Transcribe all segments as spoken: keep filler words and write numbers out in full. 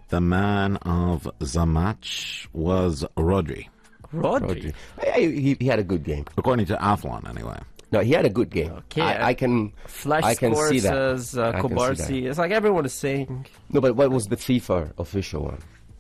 the man of the match was Rodri. Rodri? Yeah, He, he had a good game. According to Athlon, anyway. No, he had a good game. Okay, I, I can Flash I can score see that. says uh, I can see Kobarsi. that. It's like everyone is saying. No, but what was the FIFA official one?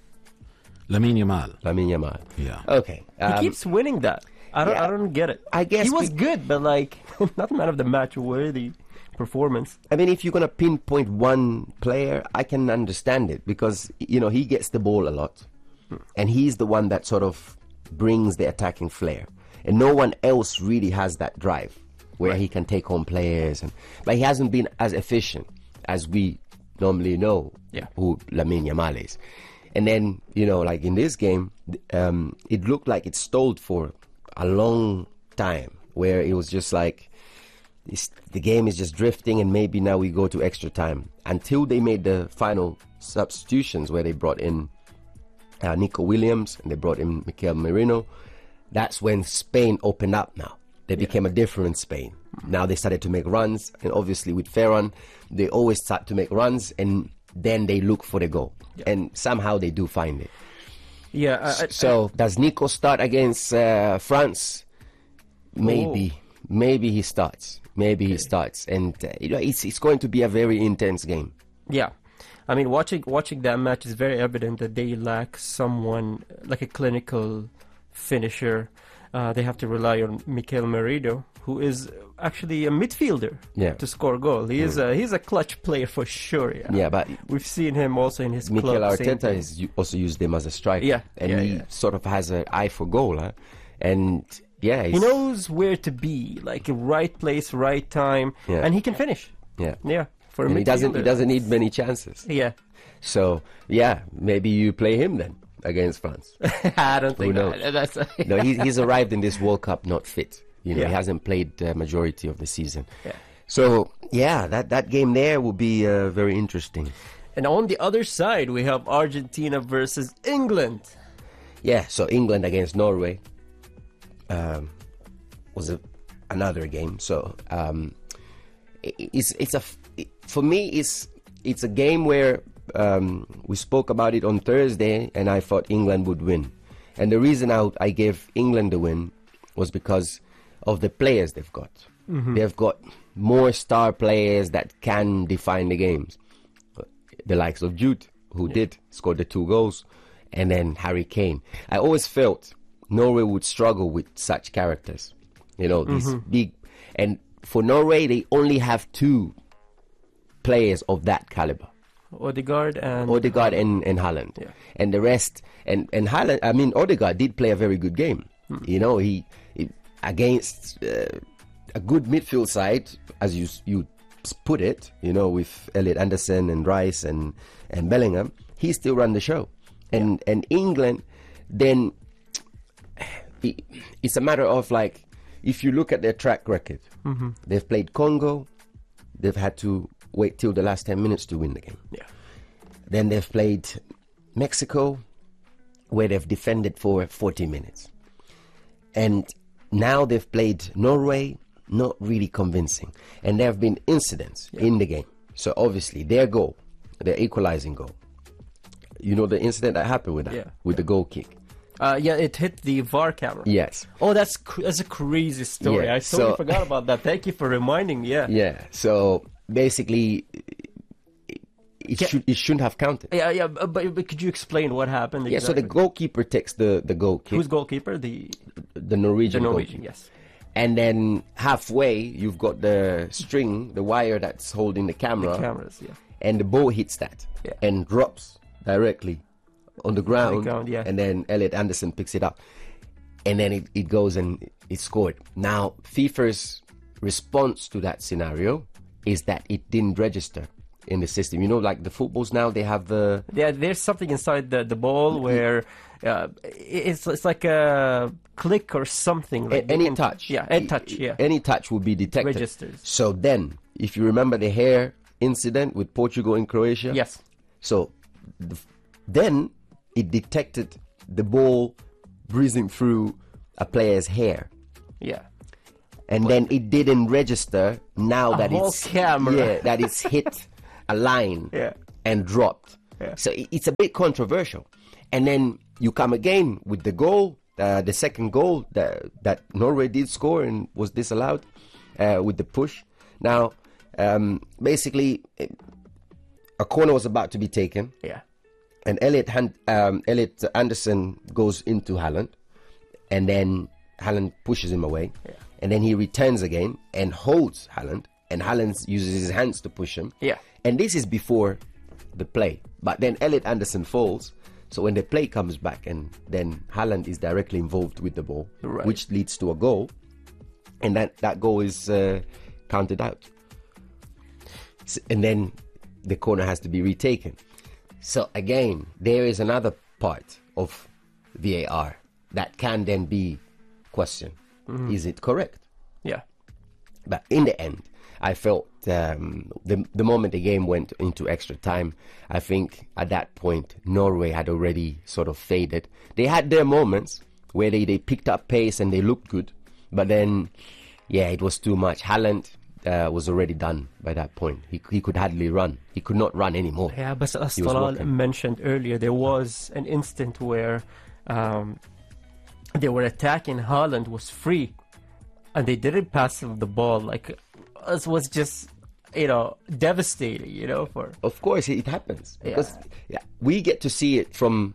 Lamine Yamal. Lamine Yamal. Yeah. Okay. He um, keeps winning that. I don't. yeah. I don't get it. I guess he was be- good, but like not man of the match worthy performance. I mean, if you're gonna pinpoint one player, I can understand it because you know he gets the ball a lot, and he's the one that sort of brings the attacking flair, and no one else really has that drive where Right. he can take on players, and but he hasn't been as efficient as we normally know Yeah. who Lamine Yamal is. And then you know, like in this game, um, it looked like it stalled for a long time, where it was just like. It's, the game is just drifting, and maybe now we go to extra time until they made the final substitutions where they brought in uh, Nico Williams and they brought in Mikel Merino. That's when Spain opened up now. They became a different Spain. Now they started to make runs, and obviously with Ferran, they always start to make runs, and then they look for the goal. And somehow they do find it. Yeah. I, I, So does Nico start against uh, France? Maybe. Oh. Maybe he starts. Maybe he starts, and uh, you know it's it's going to be a very intense game. Yeah, I mean, watching watching that match is very evident that they lack someone like a clinical finisher. Uh, they have to rely on Mikel Merino, who is actually a midfielder Yeah. to score a goal. He is a he's a clutch player for sure. Yeah, Yeah, but we've seen him also in his Mikel club. same Arteta thing. has u- also used him as a striker. Yeah, and yeah, he yeah. sort of has an eye for goal, huh? And yeah, He he's, knows where to be, like right place, right time, Yeah. and he can finish. yeah, Yeah, for a and he doesn't he midfielder. doesn't need many chances. Yeah, So yeah, maybe you play him then against France. I don't think knows? that, that's. No, he, he's arrived in this World Cup not fit. You know, Yeah. he hasn't played the majority of the season. Yeah. So yeah, that, that game there will be uh, very interesting. And on the other side, we have Argentina versus England. Yeah, so England against Norway um, was a, another game. So um, it, it's it's a f- it, for me it's it's a game where um, we spoke about it on Thursday, and I thought England would win. And the reason I, I gave England the win was because of the players they've got. They've got more star players that can define the games. The likes of Jude, who did score the two goals, and then Harry Kane. I always felt Norway would struggle with such characters. You know, these big. And for Norway, they only have two players of that caliber. Odegaard and Odegaard and, and Haaland. Yeah. And the rest, and, and Haaland, I mean, Odegaard did play a very good game. You know, he, he against uh, a good midfield side, as you you put it, you know, with Elliot Anderson and Rice and, and Bellingham, he still ran the show. And, and England, then it, it's a matter of like, if you look at their track record, they've played Congo, they've had to wait till the last ten minutes to win the game. Yeah. Then they've played Mexico, where they've defended for forty minutes. And now they've played Norway, not really convincing. And there have been incidents in the game. So obviously their goal, their equalizing goal. You know the incident that happened with that? Yeah. With the goal kick. Uh, yeah, it hit the V A R camera. Yes. Oh, that's cr- that's a crazy story. Yeah, I totally so- forgot about that. Thank you for reminding me. Yeah. Yeah. So basically, it, it, Yeah. should, it shouldn't have counted. Yeah, yeah, but, but but could you explain what happened? Yeah, so the exactly? goalkeeper takes the, the goal kick, Who's goalkeeper? The the Norwegian, the Norwegian, goalkeeper. yes. And then halfway, you've got the string, the wire that's holding the camera, The cameras, yeah. and the ball hits that Yeah. and drops directly on the ground. ground, yeah. And then Elliot Anderson picks it up, and then it, it goes and it's scored. Now, FIFA's response to that scenario is that it didn't register in the system. You know, like the footballs now, they have the Yeah, there's something inside the, the ball where uh, it's it's like a click or something. Like A- they any can- touch. Yeah, any touch. Yeah. Any touch will be detected. Registers. So then, if you remember the hair incident with Portugal and Croatia, Yes. so the, then it detected the ball breezing through a player's hair, Yeah. and then it didn't register now A that whole it's camera. yeah that it's hit a line Yeah. and dropped. Yeah. So i- it's a bit controversial. And then you come again with the goal, uh, the second goal that, that Norway did score and was disallowed uh, with the push. Now, um, basically, a corner was about to be taken. Yeah. And Elliot, Han- um, Elliot Anderson goes into Haaland, and then Haaland pushes him away. Yeah. And then he returns again and holds Haaland, and Haaland uses his hands to push him. Yeah. And this is before the play. But then Elliot Anderson falls, so when the play comes back, and then Haaland is directly involved with the ball, Right. which leads to a goal, and that, that goal is uh, counted out. S- And then the corner has to be retaken. So again, there is another part of V A R that can then be questioned. Is it correct? Yeah. But in the end, I felt um, the the moment the game went into extra time, I think at that point Norway had already sort of faded. They had their moments where they, they picked up pace and they looked good, but then, yeah, it was too much. Haaland uh, was already done by that point. He he could hardly run. He could not run anymore. Yeah, but as He was Talal walking. mentioned earlier, there was an instant where um, they were attacking. Haaland was free, and they didn't pass him the ball. Like, it was just, you know, devastating. You know, for Of course, it happens because yeah, we get to see it from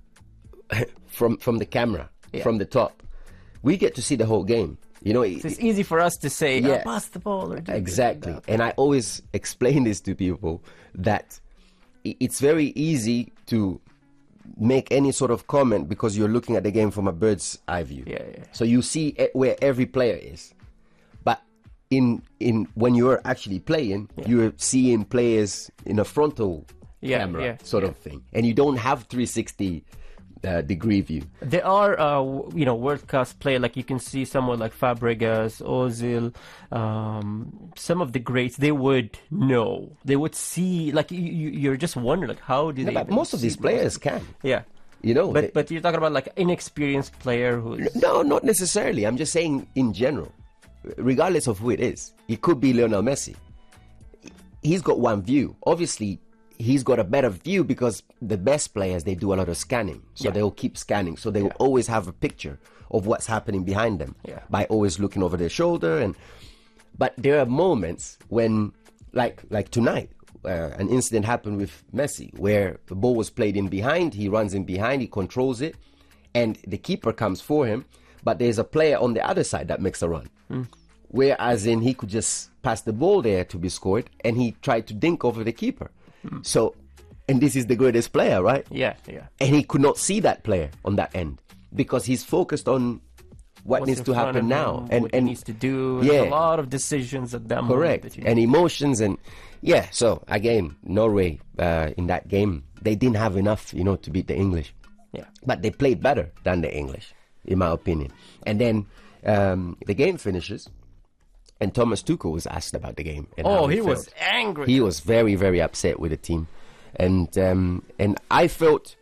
from from the camera, Yeah. from the top. We get to see the whole game. You know, it- it's easy for us to say, Yeah. oh, pass the ball or do this or exactly. that. And I always explain this to people that i- it's very easy to make any sort of comment because you're looking at the game from a bird's eye view. Yeah, yeah. So you see e- where every player is. But in in when you're actually playing, you're seeing players in a frontal Yeah, camera yeah, sort yeah. of thing, and you don't have three sixty uh, degree view. There are, uh, w- you know, world class players. Like you can see someone like Fabregas, Ozil, um, some of the greats. They would know. They would see. Like you, you, you're just wondering, like, how do Yeah, they? but even most of see these those? players can. Yeah, You know, but they- but you're talking about like inexperienced player who's No, not necessarily. I'm just saying in general, regardless of who it is. It could be Lionel Messi. He's got one view. Obviously, he's got a better view because the best players, they do a lot of scanning. So Yeah. they'll keep scanning. So they will Yeah. always have a picture of what's happening behind them Yeah. by always looking over their shoulder. And But there are moments when, like like tonight, uh, an incident happened with Messi where the ball was played in behind. He runs in behind, he controls it, and the keeper comes for him. But there's a player on the other side that makes a run. Whereas in he could just pass the ball there to be scored, and he tried to dink over the keeper. So, and this is the greatest player, right? yeah, yeah. And he could not see that player on that end because he's focused on what What's needs in to front happen of now, him, and what and he needs to do. yeah. There's a lot of decisions at that moment. correct, that you- and emotions, and yeah. So again, Norway uh, in that game, they didn't have enough, you know, to beat the English. yeah, But they played better than the English, in my opinion. And then um, the game finishes, and Thomas Tuchel was asked about the game. And Oh, how he was felt. angry. He was very, very upset with the team, and um, and I felt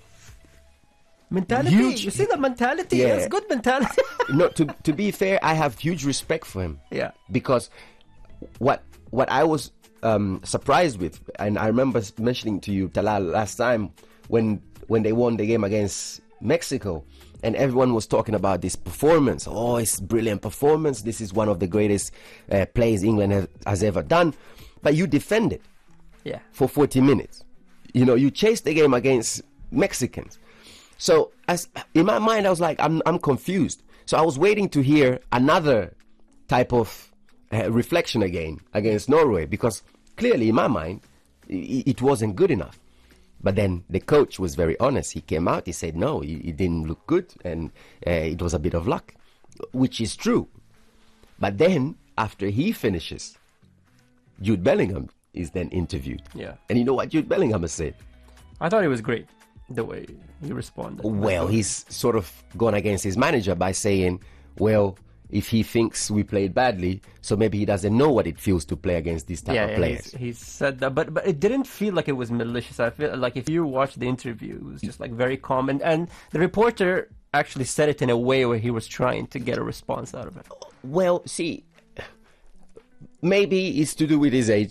mentality. Huge- You see the mentality? Yeah. That's good mentality. no. To to be fair, I have huge respect for him. yeah, Because what what I was um, surprised with, and I remember mentioning to you, Talal, last time when when they won the game against Mexico, and everyone was talking about this performance. Oh, it's brilliant performance. This is one of the greatest uh, plays England has, has ever done. But you defended yeah. for forty minutes. You know, you chased the game against Mexicans. So as in my mind, I was like, I'm I'm confused. So I was waiting to hear another type of uh, reflection again against Norway, because clearly in my mind, it, it wasn't good enough. But then the coach was very honest. He came out, he said, no, it, it didn't look good, and uh, it was a bit of luck, which is true. But then, after he finishes, Jude Bellingham is then interviewed. Yeah. And you know what Jude Bellingham has said? I thought it was great the way he responded. Well, he's sort of gone against his manager by saying, well, if he thinks we played badly, so maybe he doesn't know what it feels to play against these type yeah, of yeah, players. he's, he's said that, but but it didn't feel like it was malicious. I feel like if you watch the interview, it was just like very calm, and, and the reporter actually said it in a way where he was trying to get a response out of it. Well, see, maybe it's to do with his age.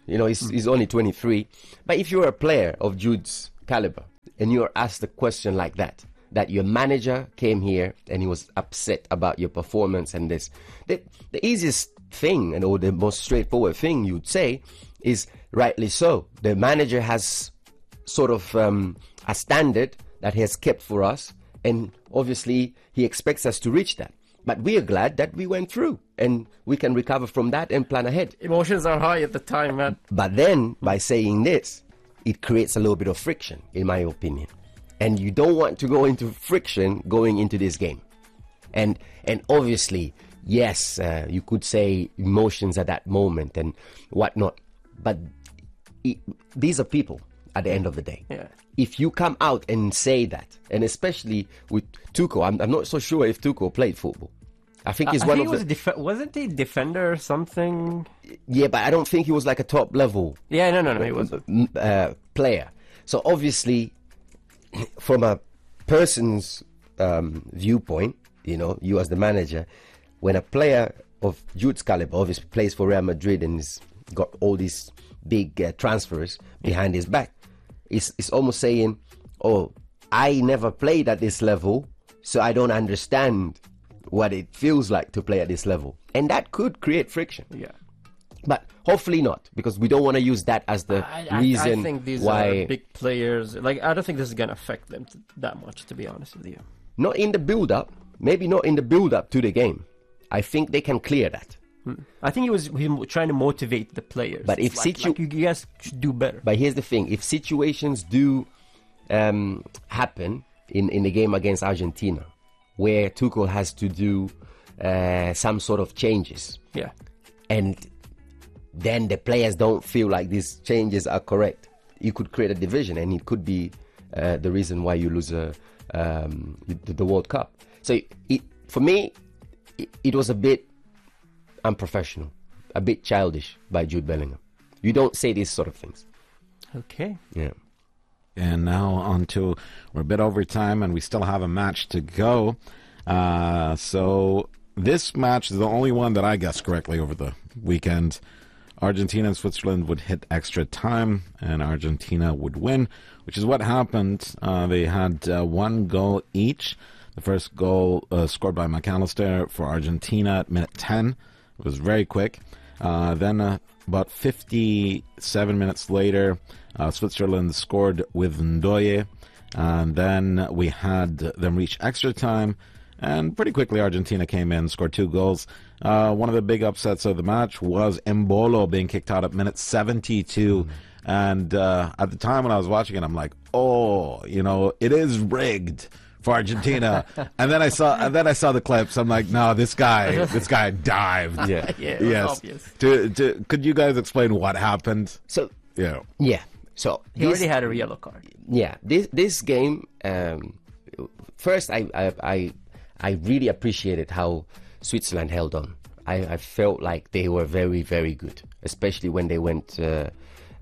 You know, he's, mm. he's only twenty-three. But if you're a player of Jude's caliber and you're asked a question like that, that your manager came here and he was upset about your performance and this, the, the easiest thing and or the most straightforward thing you'd say is rightly so. The manager has sort of um, a standard that he has kept for us, and obviously he expects us to reach that. But we are glad that we went through and we can recover from that and plan ahead. Emotions are high at the time, man. But then by saying this, it creates a little bit of friction, in my opinion. And you don't want to go into friction going into this game. And and obviously, yes, uh, you could say emotions at that moment and whatnot. But it, these are people at the end of the day. Yeah. If you come out and say that, and especially with Tuchel, I'm, I'm not so sure if Tuchel played football. I think he's I one think of he was the... def- wasn't he defender or something? Yeah, but I don't think he was like a top level Yeah, no, no, no, he wasn't. uh, player. So obviously, from a person's um, viewpoint, you know, you as the manager, when a player of Jude's caliber obviously plays for Real Madrid and has got all these big uh, transfers behind his back, it's, it's almost saying, oh, I never played at this level, so I don't understand what it feels like to play at this level. And that could create friction. Yeah. But hopefully not, because we don't want to use that as the I, I, reason I think these why... are big players. Like, I don't think this is going to affect them t- that much, to be honest with you. Not in the build-up. Maybe not in the build-up to the game. I think they can clear that. Hmm. I think he was he was trying to motivate the players. But if like, situ- like, you guys should do better. But here's the thing. If situations do um, happen in, in the game against Argentina, where Tuchel has to do uh, some sort of changes, Yeah. and then the players don't feel like these changes are correct, you could create a division, and it could be uh, the reason why you lose a, um, the, the World Cup. So it, for me, it, it was a bit unprofessional, a bit childish by Jude Bellingham. You don't say these sort of things. Okay. Yeah. And now on to, we're a bit over time and we still have a match to go. Uh, so this match is the only one that I guessed correctly over the weekend. Argentina and Switzerland would hit extra time and Argentina would win, which is what happened. Uh, they had uh, one goal each. The first goal uh, scored by McAllister for Argentina at minute ten. It was very quick. Uh, then uh, about fifty-seven minutes later, uh, Switzerland scored with Ndoye. And then we had them reach extra time. And pretty quickly, Argentina came in, scored two goals. Uh, one of the big upsets of the match was Embolo being kicked out at minute seventy-two. Mm. And uh, at the time when I was watching it, I'm like, oh, you know, it is rigged for Argentina. and then I saw, and then I saw the clips. I'm like, no, this guy, this guy dived. Yeah, yeah, it was yes. obvious. To, to, could you guys explain what happened? So yeah, yeah. So He this, already had a yellow card. yeah, this this game. Um, first, I, I I I really appreciated how Switzerland held on. I, I felt like they were very very good, especially when they went uh,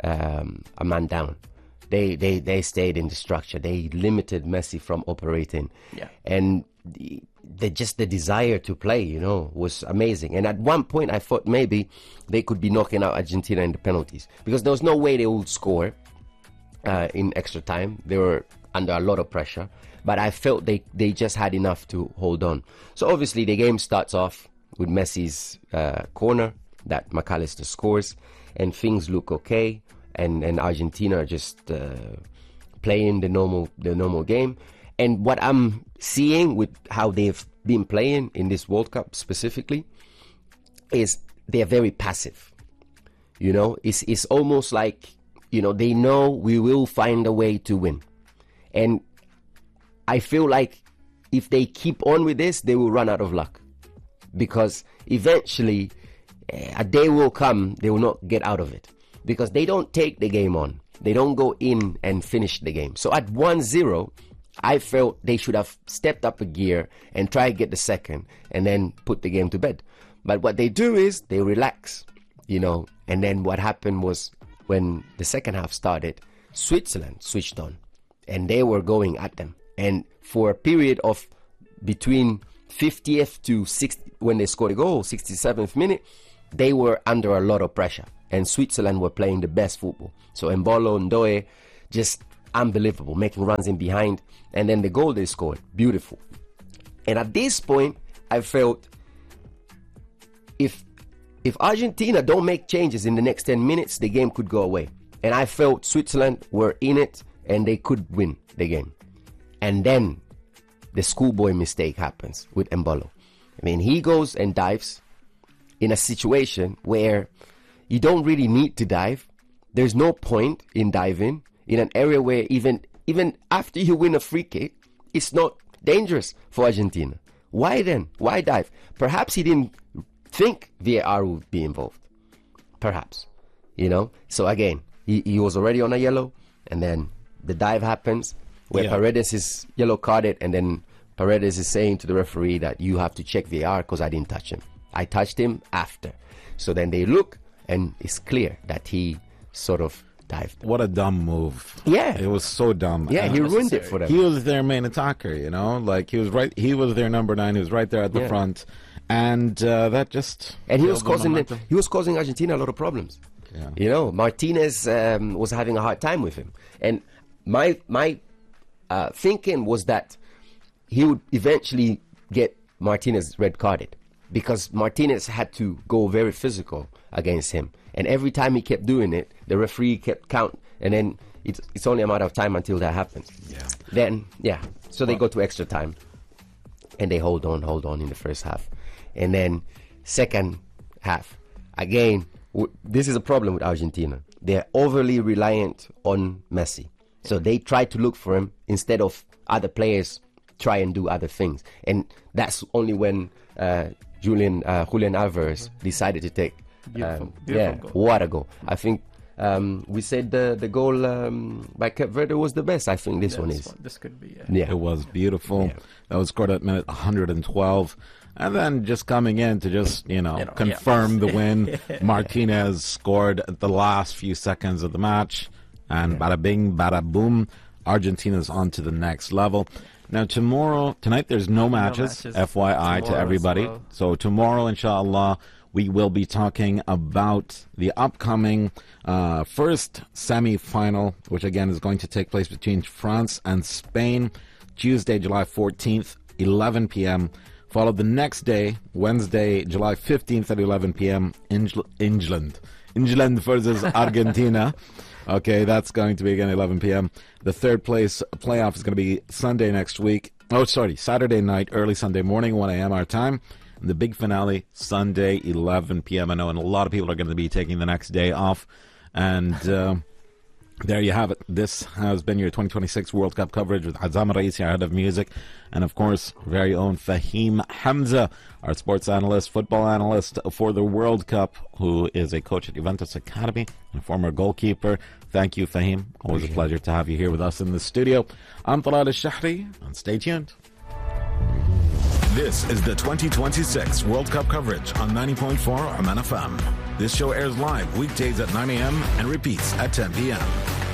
um, a man down. They, they they stayed in the structure. They limited Messi from operating. Yeah. And the, the just the desire to play, you know, was amazing. And at one point, I thought maybe they could be knocking out Argentina in the penalties because there was no way they would score uh, in extra time. They were under a lot of pressure. But I felt they, they just had enough to hold on. So obviously the game starts off with Messi's uh, corner that McAllister scores, and things look okay. And, and Argentina are just uh, playing the normal the normal game. And what I'm seeing with how they've been playing in this World Cup specifically is they're very passive. You know, it's it's almost like, you know, they know we will find a way to win. And I feel like if they keep on with this, they will run out of luck. Because eventually, uh, a day will come, they will not get out of it. Because they don't take the game on. They don't go in and finish the game. So at one zero, I felt they should have stepped up a gear and try to get the second and then put the game to bed. But what they do is they relax, you know. And then what happened was when the second half started, Switzerland switched on. And they were going at them. And for a period of between fiftieth to sixtieth, when they scored a goal, sixty-seventh minute, they were under a lot of pressure. and Switzerland were playing the best football. So Embolo, Ndoye, just unbelievable, making runs in behind. And then the goal they scored, beautiful. And at this point, I felt if if Argentina don't make changes in the next ten minutes, the game could go away. And I felt Switzerland were in it and they could win the game. And then the schoolboy mistake happens with Embolo. I mean, he goes and dives in a situation where you don't really need to dive. There's no point in diving in an area where even even after you win a free kick, it's not dangerous for Argentina. Why then? Why dive? Perhaps he didn't think V A R would be involved. Perhaps. You know? So again, he, he was already on a yellow, and then the dive happens where yeah. Paredes is yellow carded, and then Paredes is saying to the referee that you have to check V A R because I didn't touch him. I touched him after. So then they look, and it's clear that he sort of dived. What a dumb move. Yeah. It was so dumb. Yeah, he ruined it for them. He was their main attacker, you know? Like, he was right. He was their number nine. He was right there at the yeah. front. And uh, that just... And he was causing them, he was causing Argentina a lot of problems. Yeah. You know, Martinez um, was having a hard time with him. And my my uh, thinking was that he would eventually get Martinez red carded because Martinez had to go very physical against him. And every time he kept doing it, the referee kept count. And then it's, it's only a matter of time until that happens. Yeah. Then, yeah. So they well, go to extra time. And they hold on, hold on in the first half. And then second half, again, w- this is a problem with Argentina. They're overly reliant on Messi. So they try to look for him instead of other players try and do other things. And that's only when uh, Julian uh, Julian Alvarez decided to take Beautiful, um, beautiful yeah, goal. what a goal. I think um, we said the, the goal um, by Cape Verde was the best. I think this Yeah, one this is. one- This could be. Yeah. Yeah. It was beautiful. Yeah. That was scored at minute one hundred twelve. And then just coming in to just, you know, You know, confirm yeah. the win. Martinez scored at the last few seconds of the match. And Yeah. bada bing, bada boom. Argentina's on to the next level. Now, tomorrow, tonight, there's no matches, matches F Y I, to tomorrow as everybody. well. So tomorrow, inshallah, we will be talking about the upcoming uh, first semi-final, which again is going to take place between France and Spain, Tuesday, July fourteenth, eleven p.m., followed the next day, Wednesday, July fifteenth at eleven p.m., Engl- England. England versus Argentina. Okay, that's going to be again eleven p.m. The third place playoff is going to be Sunday next week. Oh, sorry, Saturday night, early Sunday morning, one a.m. our time. And the big finale, Sunday, eleven p.m. I know, and a lot of people are going to be taking the next day off. And uh, there you have it. This has been your twenty twenty-six World Cup coverage with Azam Raisi, our head of music, and of course, very own Fahim Hamza, our sports analyst, football analyst for the World Cup, who is a coach at Juventus Academy and a former goalkeeper. Thank you, Fahim. Always a pleasure to have you here with us in the studio. I'm Talal Al-Shahri, and stay tuned. This is the twenty twenty-six World Cup coverage on ninety point four Oman F M. This show airs live weekdays at nine a.m. and repeats at ten p.m.